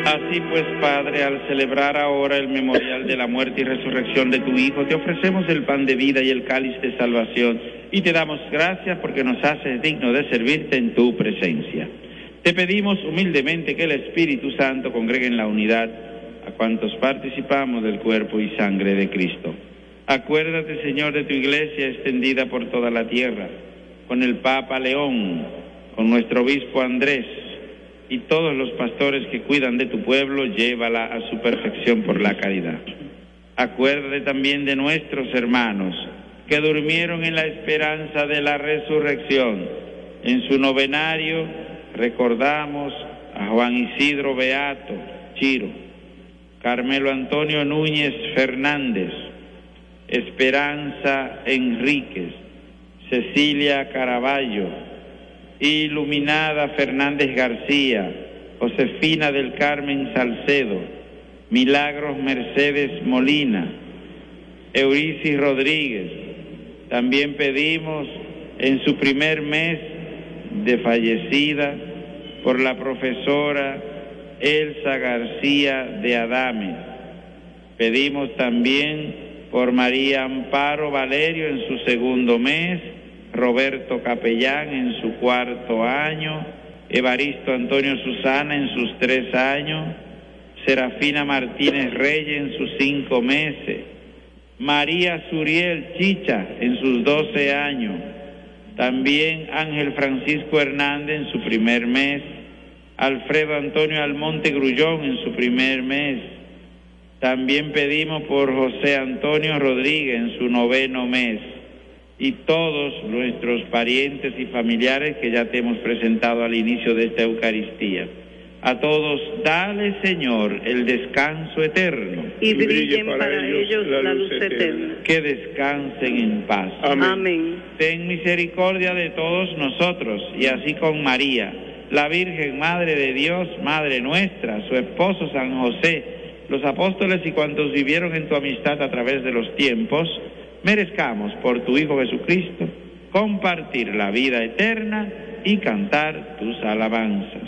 Así pues, Padre, al celebrar ahora el memorial de la muerte y resurrección de tu Hijo, te ofrecemos el pan de vida y el cáliz de salvación, y te damos gracias porque nos haces digno de servirte en tu presencia. Te pedimos humildemente que el Espíritu Santo congregue en la unidad a cuantos participamos del cuerpo y sangre de Cristo. Acuérdate, Señor, de tu Iglesia extendida por toda la tierra, con el Papa León, con nuestro obispo Andrés, y todos los pastores que cuidan de tu pueblo, llévala a su perfección por la caridad. Acuérdate también de nuestros hermanos que durmieron en la esperanza de la resurrección. En su novenario recordamos a Juan Isidro Beato Chiro, Carmelo Antonio Núñez Fernández, Esperanza Enríquez, Cecilia Caraballo, Iluminada Fernández García, Josefina del Carmen Salcedo, Milagros Mercedes Molina, Euricis Rodríguez. También pedimos en su primer mes de fallecida por la profesora Elsa García de Adame. Pedimos también por María Amparo Valerio en su segundo mes, Roberto Capellán en su cuarto año, Evaristo Antonio Susana en sus 3 años, Serafina Martínez Reyes en sus 5 meses, María Suriel Chicha en sus 12 años, también Ángel Francisco Hernández en su primer mes, Alfredo Antonio Almonte Grullón en su primer mes. También pedimos por José Antonio Rodríguez en su 9º mes, y todos nuestros parientes y familiares que ya te hemos presentado al inicio de esta Eucaristía. A todos, dale, Señor, el descanso eterno. Y brillen para ellos la luz eterna. Que descansen en paz. Amén. Ten misericordia de todos nosotros, y así con María, la Virgen Madre de Dios, Madre nuestra, su esposo San José, los apóstoles y cuantos vivieron en tu amistad a través de los tiempos, merezcamos por tu Hijo Jesucristo compartir la vida eterna y cantar tus alabanzas.